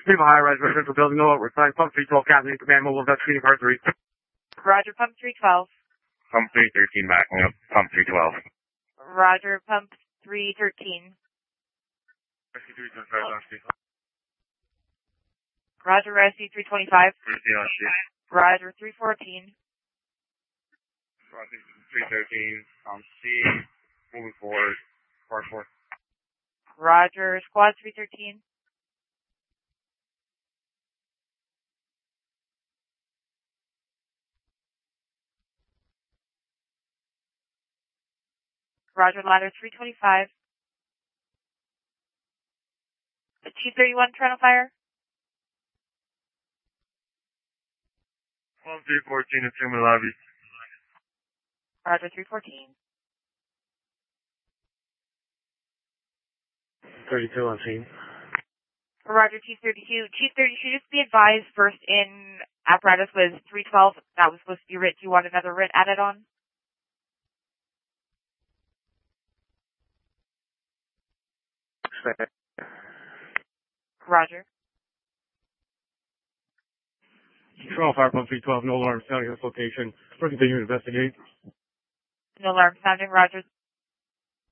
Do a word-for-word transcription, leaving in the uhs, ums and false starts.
Steve, high-rise residential building, no outward sign, pump three twelve, Kathleen, command mobile investigating car three. Roger, pump three twelve. Pump three thirteen backing up, pump three twelve. Roger, pump three thirteen. Roger, rescue three twenty-five. Roger, three fourteen. Roger, three thirteen, um, C, moving forward, car four. Roger, squad three thirteen. Roger, ladder three twenty-five. two thirty-one, Toronto Fire. Pump three fourteen, assume lobby. Roger, three fourteen. thirty-two on scene. Roger, Chief thirty-two. Chief thirty-two, just be advised, first in apparatus was three twelve. That was supposed to be writ. Do you want another writ added on? Roger. Toronto Fire Pump three twelve, no alarm sounding at this location. We're continuing to investigate. No alarm sounding, Roger.